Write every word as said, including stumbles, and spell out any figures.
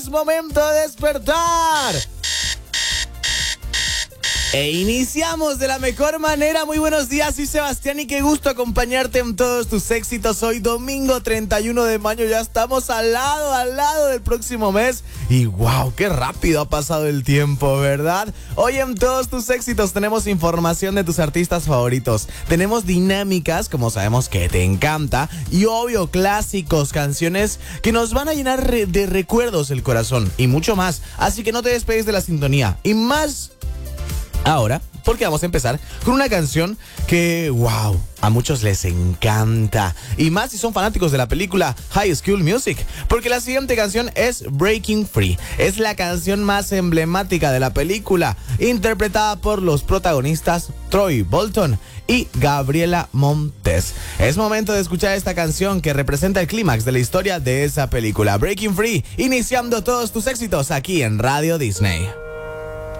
Es momento de despertar. E iniciamos de la mejor manera. Muy buenos días, soy Sebastián y qué gusto acompañarte en todos tus éxitos. Hoy domingo treinta y uno de mayo, ya estamos al lado, al lado del próximo mes. Y wow, qué rápido ha pasado el tiempo, ¿verdad? Hoy en todos tus éxitos tenemos información de tus artistas favoritos. Tenemos dinámicas, como sabemos que te encanta. Y obvio, clásicos, canciones que nos van a llenar de recuerdos el corazón. Y mucho más, así que no te despegues de la sintonía. Y más ahora, porque vamos a empezar con una canción que, wow, a muchos les encanta. Y más si son fanáticos de la película High School Music, porque la siguiente canción es Breaking Free. Es la canción más emblemática de la película, interpretada por los protagonistas Troy Bolton y Gabriela Montez. Es momento de escuchar esta canción que representa el clímax de la historia de esa película. Breaking Free, iniciando todos tus éxitos aquí en Radio Disney.